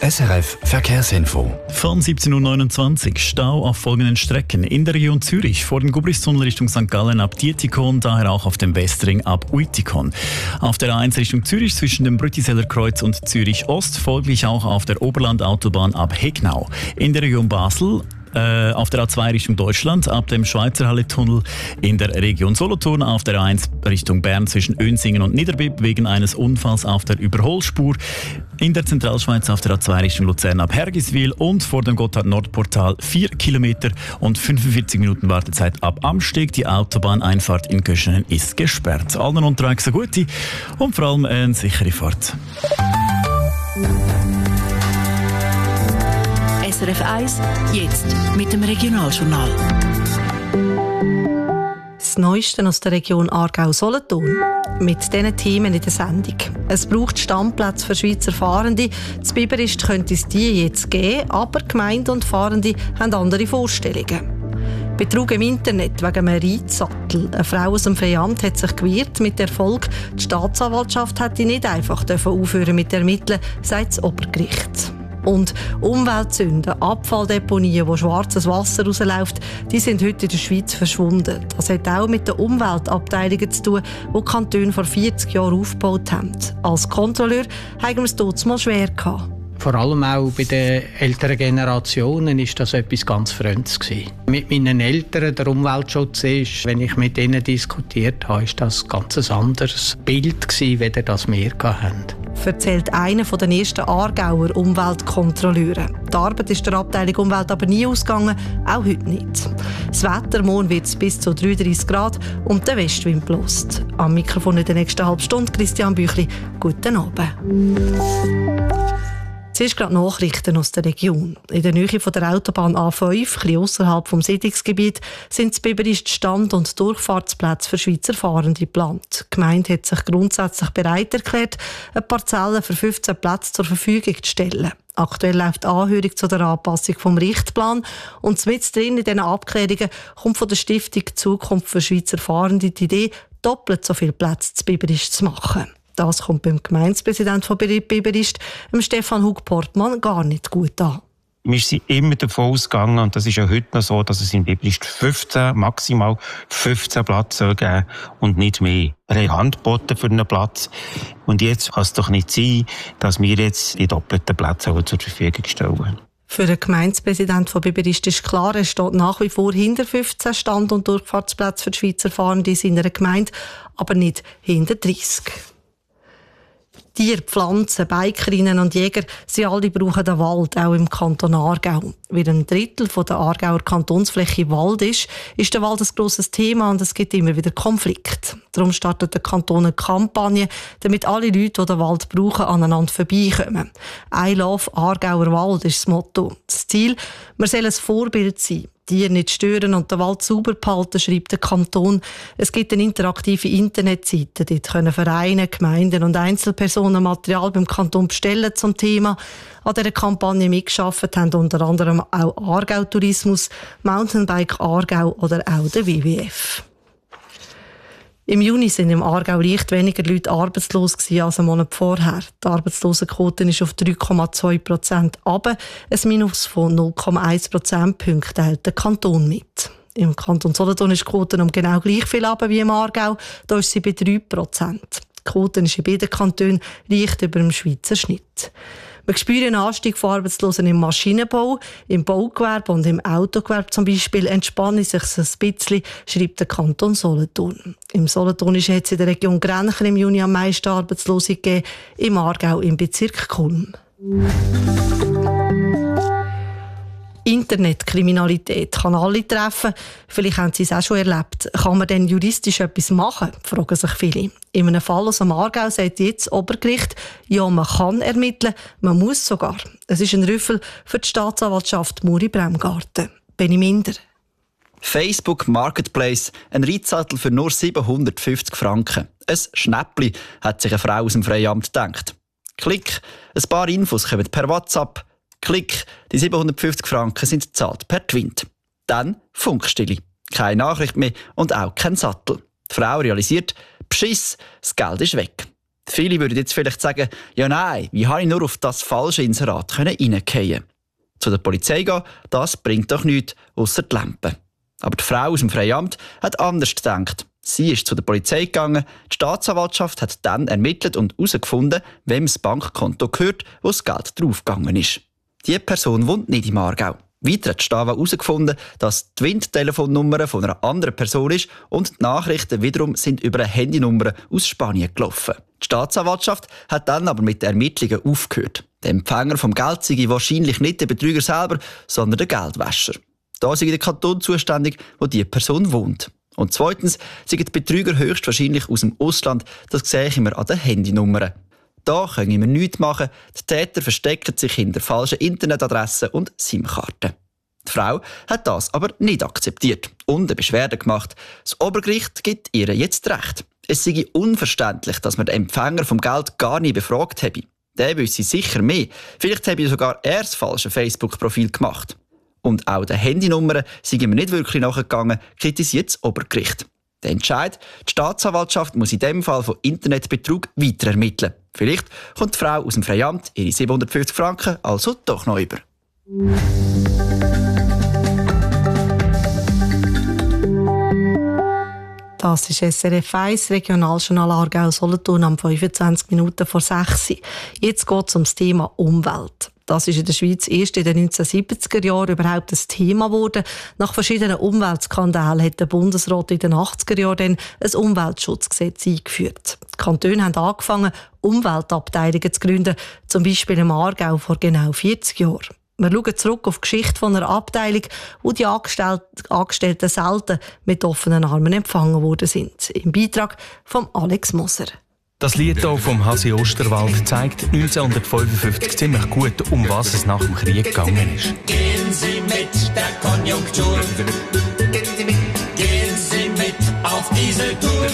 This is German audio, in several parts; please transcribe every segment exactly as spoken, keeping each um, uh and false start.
S R F Verkehrsinfo. Von siebzehn Uhr neunundzwanzig Stau auf folgenden Strecken. In der Region Zürich vor dem Gubristunnel Richtung Sankt Gallen ab Dietikon, daher auch auf dem Westring ab Uitikon. Auf der A eins Richtung Zürich zwischen dem Brüttiseller Kreuz und Zürich Ost, folglich auch auf der Oberlandautobahn ab Hegnau. In der Region Basel auf der A zwei Richtung Deutschland, ab dem Schweizerhalle-Tunnel in der Region Solothurn, auf der A eins Richtung Bern zwischen Önsingen und Niederbipp wegen eines Unfalls auf der Überholspur, in der Zentralschweiz auf der A zwei Richtung Luzern ab Hergiswil und vor dem Gotthard-Nordportal vier Kilometer und fünfundvierzig Minuten Wartezeit ab Amsteg. Die Autobahneinfahrt in Göschenen ist gesperrt. Allen unterwegs eine gute und vor allem eine sichere Fahrt. S R F eins, jetzt mit dem Regionaljournal. Das Neueste aus der Region Aargau-Solothurn. Mit diesen Themen in der Sendung. Es braucht Standplätze für Schweizer Fahrende. Das Biberist könnte es die jetzt geben, aber Gemeinden und Fahrende haben andere Vorstellungen. Betrug im Internet wegen einem Reitsattel. Eine Frau aus dem Freiamt hat sich gewehrt mit Erfolg. Die Staatsanwaltschaft hätte nicht einfach aufhören mit Ermitteln, sagt das Obergericht. Und Umweltsünden, Abfalldeponien, wo schwarzes Wasser rausläuft, die sind heute in der Schweiz verschwunden. Das hat auch mit den Umweltabteilungen zu tun, die die Kantone vor vierzig Jahren aufgebaut haben. Als Kontrolleur haben wir es dort mal schwer gehabt. Vor allem auch bei den älteren Generationen war das etwas ganz Fremdes gewesen. Mit meinen Eltern, der Umweltschutz ist, wenn ich mit ihnen diskutiert habe, war das ein ganz anderes Bild gewesen, wie das wir hatten. Erzählt einer der ersten Aargauer Umweltkontrolleure. Die Arbeit ist der Abteilung Umwelt aber nie ausgegangen, auch heute nicht. Das Wetter, morgen wird es bis zu dreiunddreissig Grad und der Westwind bläst. Am Mikrofon in der nächsten halben Stunde Christian Büchli. Guten Abend. Zuerst gerade Nachrichten aus der Region. In der Nähe von der Autobahn A fünf, etwas ausserhalb vom Siedlungsgebiet, sind das Biberist Stand- und Durchfahrtsplätze für Schweizer Fahrende geplant. Die Gemeinde hat sich grundsätzlich bereit erklärt, eine Parzelle für fünfzehn Plätze zur Verfügung zu stellen. Aktuell läuft die Anhörung zu der Anpassung vom Richtplan und mit drin in diesen Abklärungen kommt von der Stiftung Zukunft für Schweizer Fahrende die Idee, doppelt so viele Plätze zu Biberist zu machen. Das kommt beim Gemeindepräsidenten von Biberist, Stefan Hug-Portmann, gar nicht gut an. Wir sind immer davon ausgegangen, und das ist ja heute noch so, dass es in Biberist fünfzehn, maximal fünfzehn Plätze geben soll und nicht mehr. Wir haben Hand geboten für einen Platz. Und jetzt kann es doch nicht sein, dass wir jetzt die doppelten Plätze zur Verfügung stellen. Für den Gemeindepräsidenten von Biberist ist klar, er steht nach wie vor hinter fünfzehn Stand- und Durchfahrtsplätzen für die Schweizer Fahrende in seiner Gemeinde, aber nicht hinter dreißig. Tiere, Pflanzen, Bikerinnen und Jäger, sie alle brauchen den Wald, auch im Kanton Aargau. Weil ein Drittel der Aargauer Kantonsfläche Wald ist, ist der Wald ein grosses Thema und es gibt immer wieder Konflikte. Darum startet der Kanton eine Kampagne, damit alle Leute, die den Wald brauchen, aneinander vorbeikommen. «I love Aargauer Wald» ist das Motto. Das Ziel, man soll ein Vorbild sein. Tiere nicht stören und den Wald sauber behalten, schreibt der Kanton. Es gibt eine interaktive Internetseite. Dort können Vereine, Gemeinden und Einzelpersonen Material beim Kanton bestellen zum Thema. An dieser Kampagne mitgearbeitet haben unter anderem auch Aargau Tourismus, Mountainbike Aargau oder auch der W W F. Im Juni sind im Aargau leicht weniger Leute arbeitslos als einen Monat vorher. Die Arbeitslosenquote ist auf drei Komma zwei Prozent runter, ein Minus von null Komma eins Prozentpunkte teilt der Kanton mit. Im Kanton Solothurn ist die Quote um genau gleich viel runter wie im Aargau, da ist sie bei drei Prozent. Die Quote ist in beiden Kantonen leicht über dem Schweizer Schnitt. Wir spüren einen Anstieg von Arbeitslosen im Maschinenbau, im Baugewerbe und im Autogewerbe zum Beispiel entspanne sich ein bisschen, schreibt der Kanton Solothurn. Im Solothurnischen hat es in der Region Grenchen im Juni am meisten Arbeitslose gegeben, im Aargau im Bezirk Kulm. Internetkriminalität kann alle treffen. Vielleicht haben Sie es auch schon erlebt. Kann man denn juristisch etwas machen? Fragen sich viele. In einem Fall aus dem Aargau sagt jetzt das Obergericht, ja, man kann ermitteln, man muss sogar. Es ist ein Rüffel für die Staatsanwaltschaft Muri-Bremgarten. Benny Minder. Facebook Marketplace, ein Reitsattel für nur siebenhundertfünfzig Franken. Ein Schnäppli, hat sich eine Frau aus dem Freiamt gedacht. Klick, ein paar Infos kommen per WhatsApp. Klick, die siebenhundertfünfzig Franken sind gezahlt per Twint. Dann Funkstille. Keine Nachricht mehr und auch kein Sattel. Die Frau realisiert, Beschiss, das Geld ist weg. Viele würden jetzt vielleicht sagen, ja nein, wie habe ich nur auf das falsche Inserat reingehen können? Zu der Polizei gehen, das bringt doch nichts, ausser die Lampe. Aber die Frau aus dem Freiamt hat anders gedacht. Sie ist zu der Polizei gegangen, die Staatsanwaltschaft hat dann ermittelt und herausgefunden, wem das Bankkonto gehört, wo das Geld draufgegangen ist. Die Person wohnt nicht im Aargau. Weiter hat die Stava herausgefunden, dass die Windtelefonnummer von einer anderen Person ist und die Nachrichten wiederum sind über eine Handynummer aus Spanien gelaufen. Die Staatsanwaltschaft hat dann aber mit den Ermittlungen aufgehört. Der Empfänger vom Geld sei wahrscheinlich nicht der Betrüger selber, sondern der Geldwäscher. Da sei der Kanton zuständig, wo die Person wohnt. Und zweitens sind die Betrüger höchstwahrscheinlich aus dem Ausland, das sehe ich immer an den Handynummern. Da können wir nichts machen, die Täter verstecken sich hinter falschen Internetadressen und SIM-Karten. Die Frau hat das aber nicht akzeptiert und eine Beschwerde gemacht. Das Obergericht gibt ihr jetzt Recht. Es sei unverständlich, dass man den Empfänger vom Geld gar nicht befragt habe. Der wüsste sicher mehr. Vielleicht habe sogar er das falsche Facebook-Profil gemacht. Und auch den Handynummern sind wir nicht wirklich nachgegangen, kritisiert das Obergericht. Der Entscheid, die Staatsanwaltschaft muss in dem Fall von Internetbetrug weiter ermitteln. Vielleicht kommt die Frau aus dem Freiamt ihre siebenhundertfünfzig Franken also doch noch über. Das ist S R F eins, Regionaljournal Aargau-Solothurn am fünfundzwanzig Minuten vor sechs. Jetzt geht es um das Thema Umwelt. Das ist in der Schweiz erst in den neunzehnhundertsiebziger Jahren überhaupt ein Thema geworden. Nach verschiedenen Umweltskandalen hat der Bundesrat in den achtziger Jahren ein Umweltschutzgesetz eingeführt. Die Kantone haben angefangen, Umweltabteilungen zu gründen, zum Beispiel im Aargau vor genau vierzig Jahren. Wir schauen zurück auf die Geschichte von einer Abteilung, wo die Angestellten selten mit offenen Armen empfangen worden sind. Im Beitrag von Alex Moser. Das Lied hier vom Hasi Osterwald zeigt neunzehnhundertfünfundfünfzig ziemlich gut, um was es nach dem Krieg gegangen ist. Gehen Sie mit der Konjunktur. Gehen Sie mit auf diese Tour.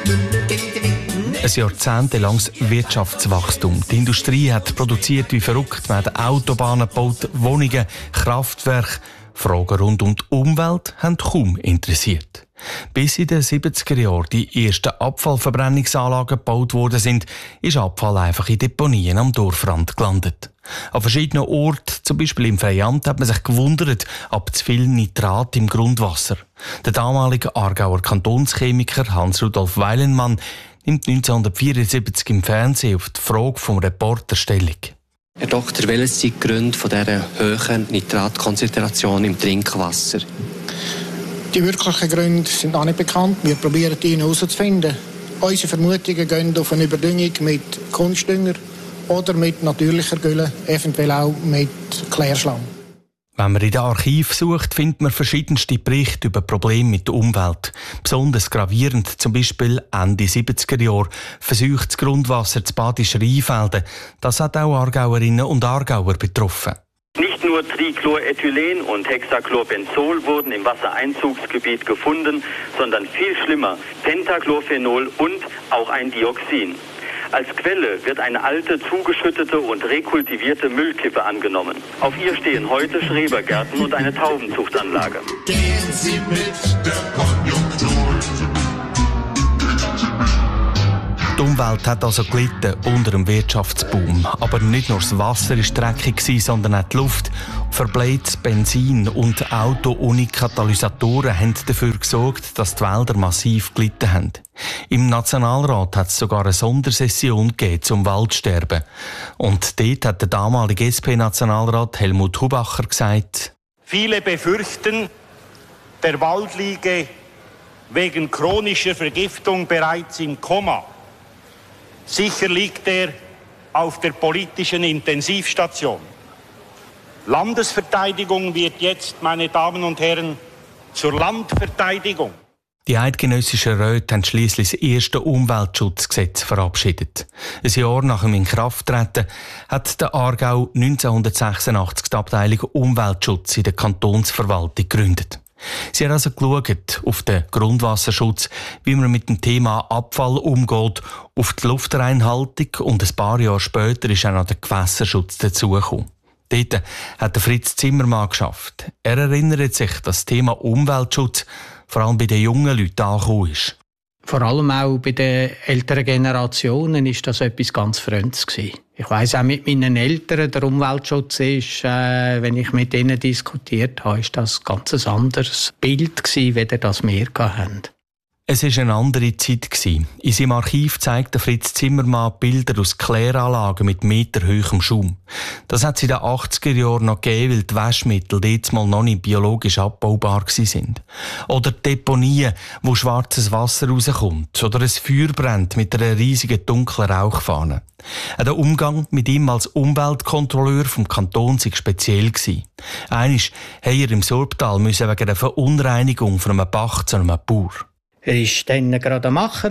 Ein jahrzehntelanges Wirtschaftswachstum. Die Industrie hat produziert wie verrückt, werden Autobahnen gebaut, Wohnungen, Kraftwerke. Fragen rund um die Umwelt haben kaum interessiert. Bis in den siebziger Jahren die ersten Abfallverbrennungsanlagen gebaut worden sind, ist Abfall einfach in Deponien am Dorfrand gelandet. An verschiedenen Orten, zum Beispiel im Freiamt, hat man sich gewundert, ab zu viel Nitrat im Grundwasser. Der damalige Aargauer Kantonschemiker Hans-Rudolf Weilenmann nimmt neunzehnhundertvierundsiebzig im Fernsehen auf die Frage vom Reporter Stellung. Herr Doktor, welches sind die Gründe von dieser hohen Nitratkonzentration im Trinkwasser? Die wirklichen Gründe sind noch nicht bekannt. Wir probieren die herauszufinden. Unsere Vermutungen gehen auf eine Überdüngung mit Kunstdünger oder mit natürlicher Gülle, eventuell auch mit Klärschlamm. Wenn man in den Archiv sucht, findet man verschiedenste Berichte über Probleme mit der Umwelt. Besonders gravierend zum Beispiel Ende siebziger Jahre verseuchtes Grundwasser zu Badischer Rheinfelden. Das hat auch Aargauerinnen und Aargauer betroffen. Nicht nur Trichlorethylen und Hexachlorbenzol wurden im Wassereinzugsgebiet gefunden, sondern viel schlimmer Pentachlorphenol und auch ein Dioxin. Als Quelle wird eine alte, zugeschüttete und rekultivierte Müllkippe angenommen. Auf ihr stehen heute Schrebergärten und eine Taubenzuchtanlage. Gehen Sie mit der Konjunktur. Die Umwelt hat also gelitten unter dem Wirtschaftsboom. Aber nicht nur das Wasser war dreckig, sondern auch die Luft. Verbleites Benzin und Auto ohne Katalysatoren haben dafür gesorgt, dass die Wälder massiv gelitten haben. Im Nationalrat hat es sogar eine Sondersession gegeben zum Waldsterben. Und dort hat der damalige S P-Nationalrat Helmut Hubacher gesagt: Viele befürchten, der Wald liege wegen chronischer Vergiftung bereits im Koma. Sicher liegt er auf der politischen Intensivstation. Landesverteidigung wird jetzt, meine Damen und Herren, zur Landverteidigung. Die eidgenössischen Räte haben schliesslich das erste Umweltschutzgesetz verabschiedet. Ein Jahr nach dem Inkrafttreten hat der Aargau neunzehnhundertsechsundachtzig die Abteilung Umweltschutz in der Kantonsverwaltung gegründet. Sie haben also geschaut auf den Grundwasserschutz, wie man mit dem Thema Abfall umgeht, auf die Luftreinhaltung und ein paar Jahre später ist auch noch der Gewässerschutz dazugekommen. Dort hat der Fritz Zimmermann geschafft. Er erinnert sich, dass das Thema Umweltschutz vor allem bei den jungen Leuten angekommen ist. Vor allem auch bei den älteren Generationen ist das etwas ganz Fremdes gewesen. Ich weiss auch mit meinen Eltern, der Umweltschutz ist, äh, wenn ich mit ihnen diskutiert habe, ist das ein ganz anderes Bild gewesen, wie das wir hatten. Es war eine andere Zeit. In seinem Archiv zeigt Fritz Zimmermann Bilder aus Kläranlagen mit meterhohem Schaum. Das hat es in den achtziger Jahren noch gegeben, weil die Waschmittel dort mal noch nicht biologisch abbaubar waren. Oder Deponien, wo schwarzes Wasser rauskommt. Oder ein Feuer brennt mit einer riesigen dunklen Rauchfahne. Auch der Umgang mit ihm als Umweltkontrolleur vom Kanton war speziell. Einmal musste er im Sorbtal wegen einer Verunreinigung von einem Bach zu einem Bauer. Er war dann gerade ein Macher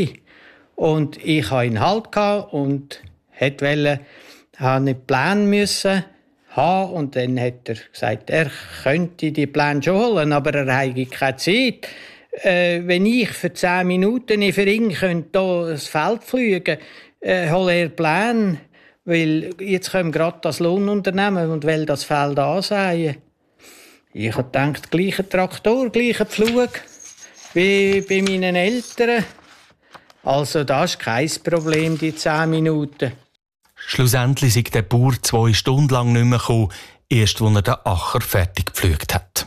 und ich hatte ihn halt und wollte einen Plan müssen haben. Und dann hat er gesagt, er könnte die Pläne schon holen, aber er habe keine Zeit. Äh, wenn ich für zehn Minuten für ihn könnte hier das Feld fliegen, äh, hole er Pläne, weil jetzt kommt gerade das Lohnunternehmen und will das Feld ansehen. Ich habe gedacht, gleicher Traktor, gleicher Pflug wie bei meinen Eltern. Also das ist kein Problem, die zehn Minuten. Schlussendlich ist der Bauer zwei Stunden lang nicht mehr gekommen, erst als er den Acher fertig gepflügt hat.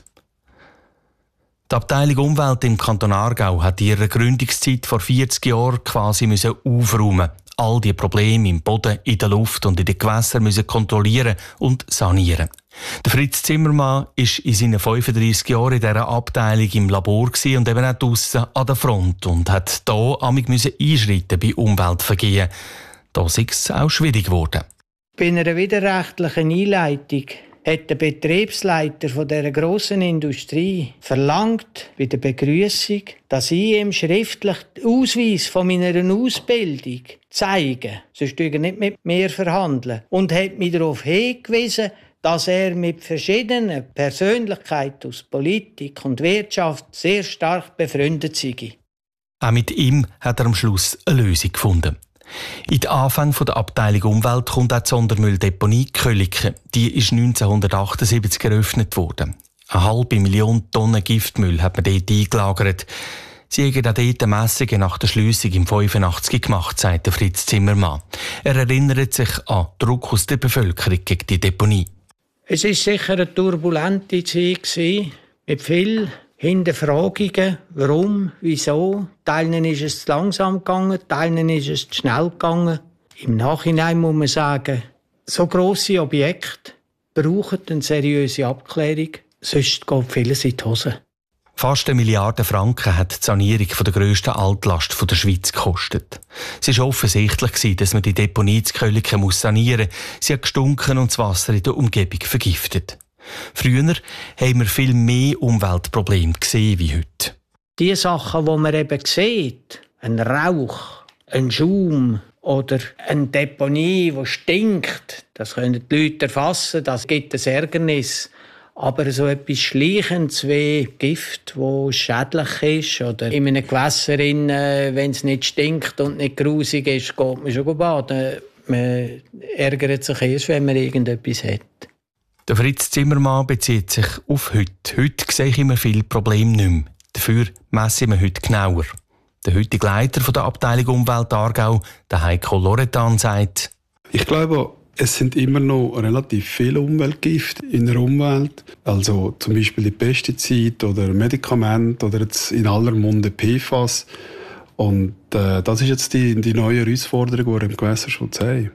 Die Abteilung Umwelt im Kanton Aargau hat in ihrer Gründungszeit vor vierzig Jahren quasi aufräumen. All die Probleme im Boden, in der Luft und in den Gewässern müssen kontrollieren und sanieren. Der Fritz Zimmermann war in seinen fünfunddreissig Jahren in dieser Abteilung im Labor und eben auch draussen an der Front und hat hier amig einschreiten bei Umweltvergehen. Da ist es auch schwierig geworden. Bei einer widerrechtlichen Einleitung hat der Betriebsleiter von dieser grossen Industrie verlangt, bei der Begrüßung, dass ich ihm schriftlich den Ausweis von meiner Ausbildung zeige. Sonst würde er nicht mit mir verhandeln. Und hat mich darauf hingewiesen, dass er mit verschiedenen Persönlichkeiten aus Politik und Wirtschaft sehr stark befreundet sei. Auch mit ihm hat er am Schluss eine Lösung gefunden. In den Anfang der Abteilung Umwelt kommt auch die Sondermülldeponie Köliken. Die ist neunzehnhundertachtundsiebzig eröffnet worden. Eine halbe Million Tonnen Giftmüll hat man dort eingelagert. Sie haben auch dort eine Messung nach der Schliessung im fünfundachtzig gemacht, sagt Fritz Zimmermann. Er erinnert sich an Druck aus der Bevölkerung gegen die Deponie. Es war sicher eine turbulente Zeit mit vielen Hinterfragungen. Warum? Wieso? Teilen ist es zu langsam gegangen, teilen ist es zu schnell gegangen. Im Nachhinein muss man sagen, so grosse Objekte brauchen eine seriöse Abklärung, sonst geht vieles in die Hose. Fast eine Milliarde Franken hat die Sanierung der grössten Altlast der Schweiz gekostet. Es war offensichtlich, dass man die Deponie zu Köliken sanieren muss. Sie hat gestunken und das Wasser in der Umgebung vergiftet. Früher haben wir viel mehr Umweltprobleme gesehen wie heute. Die Sachen, die man eben sieht, ein Rauch, ein Schaum oder eine Deponie, die stinkt, das können die Leute erfassen, das gibt ein Ärgernis. Aber so etwas Schleichendes wie Gift, das schädlich ist, oder in einem Gewässer, wenn es nicht stinkt und nicht grusig ist, geht man schon baden. Man ärgert sich erst, wenn man irgendetwas hat. Der Fritz Zimmermann bezieht sich auf heute. Heute sehe ich immer viele Probleme nicht mehr. Dafür messen wir heute genauer. Der heutige Leiter der Abteilung Umwelt Aargau, der Heiko Loretan, sagt: Ich glaube, es sind immer noch relativ viele Umweltgifte in der Umwelt. Also zum Beispiel die Pestizide oder Medikamente oder jetzt in aller Munde P F A S. Und äh, das ist jetzt die, die neue Herausforderung, die wir im Gewässerschutz haben.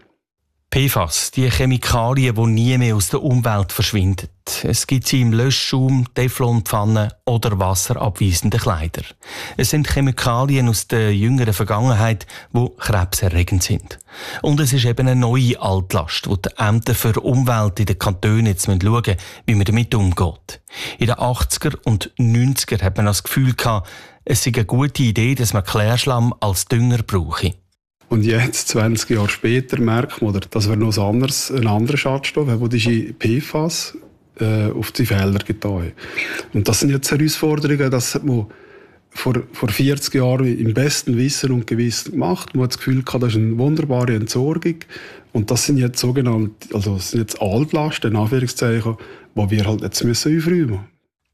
P F A S, die Chemikalien, die nie mehr aus der Umwelt verschwinden. Es gibt sie im Löschschaum, Teflonpfannen oder wasserabweisenden Kleidern. Es sind Chemikalien aus der jüngeren Vergangenheit, die krebserregend sind. Und es ist eben eine neue Altlast, die die Ämter für Umwelt in den Kantonen jetzt schauen müssen, wie man damit umgeht. In den achtziger und neunziger hat man das Gefühl gehabt, es sei eine gute Idee, dass man Klärschlamm als Dünger brauche. Und jetzt, zwanzig Jahre später, merkt man, dass wir noch ein anderes, einen anderen Schadstoff haben, der diese P F A S äh, auf die Felder getan haben. Und das sind jetzt Herausforderungen, das hat man vor, vor vierzig Jahren im besten Wissen und Gewissen gemacht. Man hat das Gefühl gehabt, das ist eine wunderbare Entsorgung. Und das sind jetzt sogenannte, also das sind jetzt Altlasten, in Anführungszeichen, die wir halt jetzt müssen aufräumen müssen.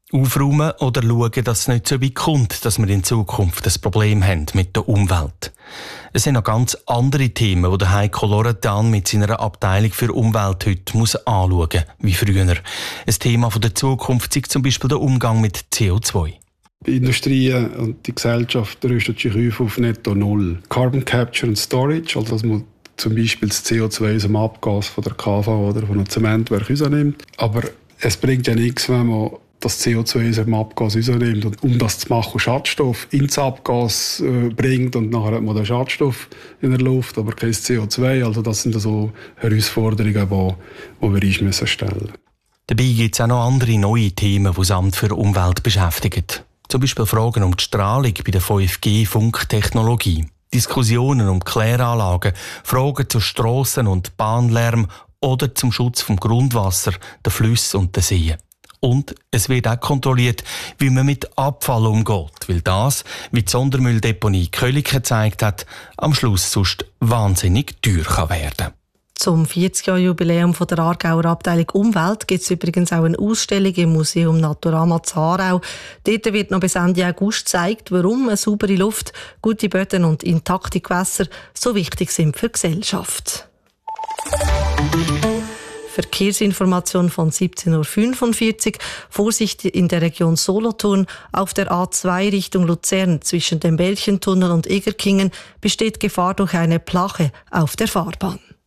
Aufräumen oder schauen, dass es nicht so weit kommt, dass wir in Zukunft ein Problem haben mit der Umwelt. Es sind noch ganz andere Themen, die der Heiko Loredan mit seiner Abteilung für Umwelt heute muss anschauen muss, wie früher. Ein Thema der Zukunft ist zum Beispiel der Umgang mit C O zwei. Die Industrie und die Gesellschaft rüstet sich auf auf Netto Null. Carbon Capture and Storage, also dass man zum Beispiel das C O zwei aus dem Abgas von der K V oder von einem Zementwerk rausnimmt. Aber es bringt ja nichts, wenn man das C O zwei aus dem Abgas rausnimmt und um das zu machen, Schadstoff ins Abgas äh, bringt und nachher hat man den Schadstoff in der Luft, aber kein C O zwei. Also das sind so Herausforderungen, die, die wir uns müssen stellen. Dabei gibt es auch noch andere neue Themen, die das Amt für Umwelt beschäftigen. Zum Beispiel Fragen um die Strahlung bei der fünf G-Funktechnologie, Diskussionen um Kläranlagen, Fragen zu Strassen- und Bahnlärm oder zum Schutz vom Grundwasser, der Flüsse und der Seen. Und es wird auch kontrolliert, wie man mit Abfall umgeht, weil das, wie die Sondermülldeponie Köliken gezeigt hat, am Schluss sonst wahnsinnig teuer kann werden. Zum vierzig-Jahr-Jubiläum der Aargauer Abteilung Umwelt gibt es übrigens auch eine Ausstellung im Museum Naturama Aarau. Dort wird noch bis Ende August gezeigt, warum eine saubere Luft, gute Böden und intakte Gewässer so wichtig sind für die Gesellschaft. Verkehrsinformation von siebzehn Uhr fünfundvierzig. Vorsicht in der Region Solothurn. Auf der A zwei Richtung Luzern zwischen dem Belchentunnel und Egerkingen besteht Gefahr durch eine Plache auf der Fahrbahn.